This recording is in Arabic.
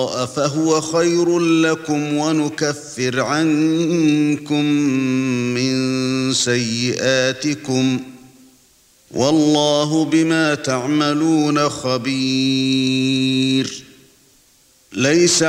فهو خير لكم ونكفر عنكم من سيئاتكم والله بما تعملون خبير. ليس